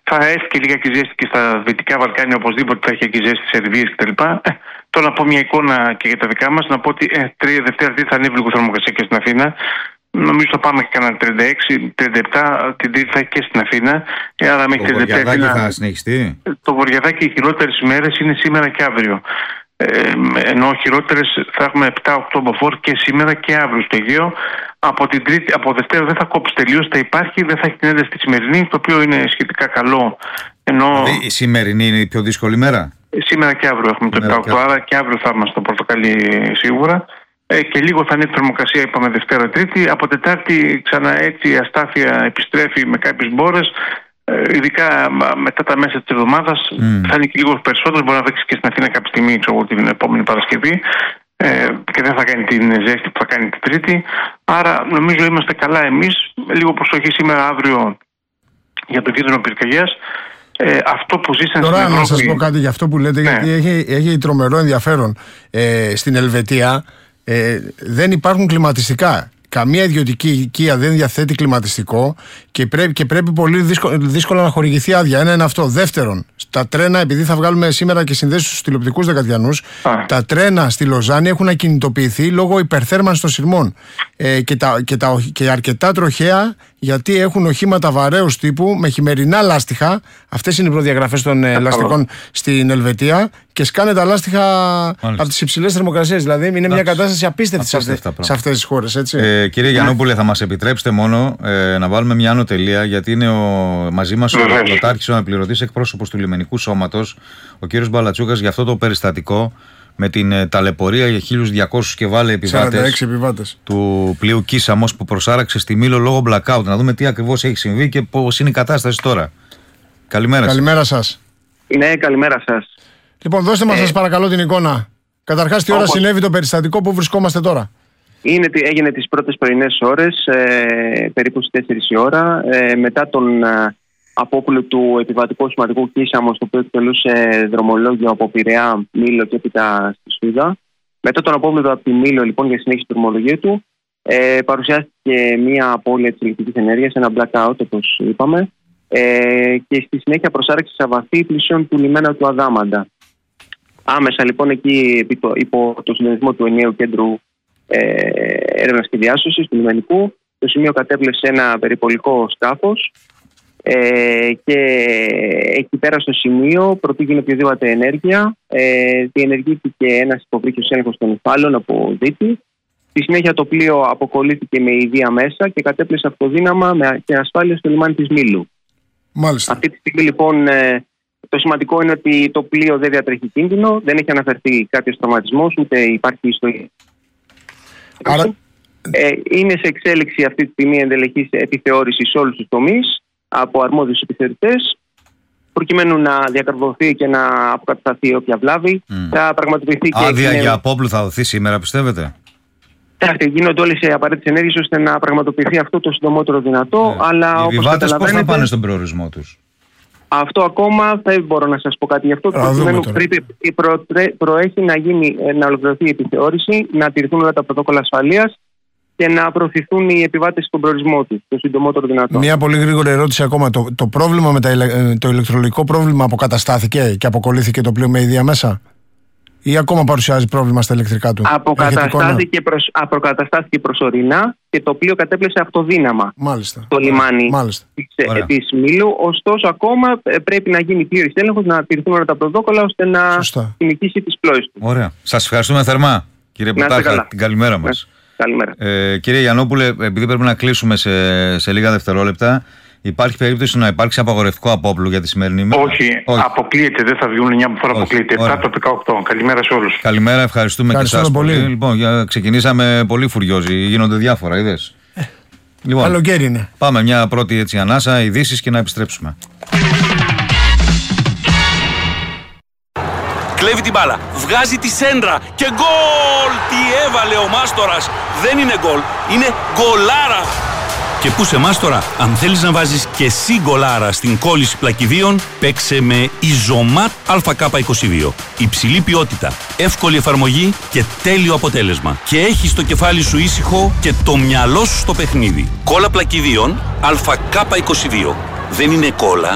θα έρθει και λίγα και ζέστη και στα Δυτικά Βαλκάνια, οπωσδήποτε θα έχει και ζέστη στις Σερβίες κτλ. Τώρα να πω μια εικόνα και για τα δικά μας, να πω ότι Δευτέρα Τρίτη θα ανέβει λίγο θερμοκρασία και στην Αθήνα. Νομίζω θα πάμε και κανένα 36-37, την Τρίτη θα έχει και στην Αθήνα. Άρα μέχρι το Βορειαδάκι θα συνεχιστεί. Το Βορειαδάκι, οι χειρότερες ημέρες είναι σήμερα και αύριο. Ενώ χειρότερες θα έχουμε 7-8 μποφόρ και σήμερα και αύριο στο Αιγαίο. Από Δευτέρα δεν θα κόψει τελείως, θα υπάρχει, δεν θα έχει την ένταση τη σημερινή, το οποίο είναι σχετικά καλό. Δηλαδή η σημερινή είναι η πιο δύσκολη μέρα. Σήμερα και αύριο έχουμε το 7-8, άρα και αύριο θα είμαστε στο πορτοκαλί σίγουρα. Και λίγο θα είναι η θερμοκρασία, είπαμε Δευτέρα Τρίτη. Από Τετάρτη ξανά έτσι η αστάθεια επιστρέφει με κάποιες μπόρες. Ειδικά μετά τα μέσα της εβδομάδας θα είναι και λίγο περισσότερο. Μπορεί να δείξει και στην Αθήνα κάποια στιγμή, την επόμενη Παρασκευή. Και δεν θα κάνει την ζέστη που θα κάνει την Τρίτη. Άρα νομίζω είμαστε καλά εμείς. Λίγο προσοχή σήμερα, αύριο για το κίνδυνο πυρκαγιάς. Αυτό που ζήσαν τώρα στην Ευρώπη... να σας πω κάτι για αυτό που λέτε, ναι. Γιατί έχει τρομερό ενδιαφέρον. Στην Ελβετία δεν υπάρχουν κλιματιστικά. Καμία ιδιωτική οικία δεν διαθέτει κλιματιστικό και πρέπει πολύ δύσκολα να χορηγηθεί άδεια. Ένα είναι αυτό. Δεύτερον, στα τρένα, επειδή θα βγάλουμε σήμερα και συνδέσεις στους τηλεοπτικούς δεκατιανούς, τα τρένα στη Λοζάνη έχουν ακινητοποιηθεί λόγω υπερθέρμανσης των σειρμών. Και αρκετά τροχαία, γιατί έχουν οχήματα βαρέως τύπου με χειμερινά λάστιχα. Αυτές είναι οι προδιαγραφές των λαστικών στην Ελβετία. Και σκάνε τα λάστιχα από τις υψηλές θερμοκρασίες. Δηλαδή είναι μια κατάσταση απίστευτη σε αυτές τις χώρες. Έτσι. Κύριε Γιαννόπουλε, θα μας επιτρέψετε μόνο να βάλουμε μια άνω τελεία, γιατί είναι μαζί μας ο πλωτάρχης, ο αναπληρωτής εκπρόσωπος του Λιμενικού Σώματος, ο κύριος Μπαλατσούκας, για αυτό το περιστατικό με την ταλαιπωρία για 1.200 και βάλε επιβάτες του πλοίου Κίσαμος που προσάραξε στη Μήλο λόγω blackout. Να δούμε τι ακριβώς έχει συμβεί και πώς είναι η κατάσταση τώρα. Καλημέρα σας. Ναι, καλημέρα σας. Λοιπόν, δώστε μας σας παρακαλώ την εικόνα. Καταρχάς, τι ώρα συνέβη το περιστατικό, που βρισκόμαστε τώρα? Έγινε τις πρώτες πρωινές ώρες, περίπου στις 4 η ώρα, μετά τον απόπλου του επιβατικού σημαντικού Κίσαμος, το οποίο εκτελούσε δρομολόγιο από Πειραιά, Μήλο και έπειτα στη Σούδα. Μετά τον απόπλου από τη Μήλο, λοιπόν, για συνέχιση του δρομολογίου του, παρουσιάστηκε μια απώλεια της ηλεκτρικής ενέργειας, ένα blackout, όπως είπαμε, και στη συνέχεια προσάρεξη σε βαθύ πλησίων του λιμένα του Αδάμαντα. Άμεσα, λοιπόν, εκεί υπό το συντονισμό του ενιαίου κέντρου έρευνας και διάσωσης του λιμενικού, το σημείο κατέπλευσε ένα περιπολικό σκάφος και εκεί πέρα στο σημείο, πρωτού γίνει οποιοδήποτε ενέργεια, διενεργήθηκε ένας υποβρύχιος έλεγχος των υφάλων από δίτη. Στη συνέχεια το πλοίο αποκολλήθηκε με ιδία μέσα και κατέπλευσε αυτοδύναμα και ασφάλεια στο λιμάνι της Μήλου. Μάλιστα. Αυτή τη στιγμή, λοιπόν, το σημαντικό είναι ότι το πλοίο δεν διατρέχει κίνδυνο, δεν έχει αναφερθεί κάποιος τραυματισμός, ούτε υπάρχει ιστορία. Άρα... είναι σε εξέλιξη αυτή τη στιγμή ενδελεχής επιθεώρηση σε όλους τους τομείς από αρμόδιους επιθεωρητές, προκειμένου να διακαρβωθεί και να αποκατασταθεί όποια βλάβη. Θα πραγματοποιηθεί και άδεια για απόπλου θα δοθεί σήμερα, πιστεύετε? Γίνονται όλες οι απαραίτητες ενέργειες ώστε να πραγματοποιηθεί αυτό το συντομότερο δυνατό. Αλλά οι επιβάτες πώς θα πάνε στον προορισμό τους? Αυτό ακόμα δεν μπορώ να σας πω κάτι γι' αυτό. Προέχει να ολοκληρωθεί η επιθεώρηση, να τηρηθούν όλα τα πρωτόκολλα ασφαλείας και να προωθηθούν οι επιβάτες στον προορισμό τους το συντομότερο δυνατό. Μια πολύ γρήγορη ερώτηση ακόμα. Το πρόβλημα με το ηλεκτρολογικό πρόβλημα αποκαταστάθηκε και αποκολλήθηκε το πλοίο με ιδία μέσα, ή ακόμα παρουσιάζει πρόβλημα στα ηλεκτρικά του? Αποκαταστάθηκε προσωρινά και το πλοίο κατέπλεσε αυτοδύναμα στο λιμάνι της Μήλου. Ωστόσο, ακόμα πρέπει να γίνει πλήρης έλεγχος, να τηρηθούν όλα τα πρωτόκολλα ώστε να συνεχίσει τις πλώες του. Ωραία. Σας ευχαριστούμε θερμά, κύριε Πλωτάρχα. Την καλημέρα μας. Καλημέρα. Κύριε Γιαννόπουλε, επειδή πρέπει να κλείσουμε σε λίγα δευτερόλεπτα, υπάρχει περίπτωση να υπάρξει απαγορευτικό απόπλου για τη σημερινή ημέρα? Όχι, αποκλείεται, δεν θα βγουν 9 φορά, αποκλείεται. 7 το 18. Καλημέρα σε όλους. Καλημέρα, ευχαριστούμε και εσάς πολύ. Λοιπόν, ξεκινήσαμε πολύ φουριόζοι, γίνονται διάφορα, είδες. Λοιπόν, καλοκαίρι είναι. Πάμε μια πρώτη έτσι ανάσα, ειδήσεις και να επιστρέψουμε. Κλέβει την μπάλα, βγάζει τη σέντρα και γκολ! Τι έβαλε ο Μάστορας! Δεν είναι γκολ, είναι γκολάρα! Και πού σε Μάστορα, αν θέλεις να βάζεις και εσύ γκολάρα στην κόλληση πλακιδίων, παίξε με Ιζωμάτ ΑΚ22. Υψηλή ποιότητα, εύκολη εφαρμογή και τέλειο αποτέλεσμα. Και έχεις το κεφάλι σου ήσυχο και το μυαλό σου στο παιχνίδι. Κόλλα πλακιδίων ΑΚ22. Δεν είναι κόλλα.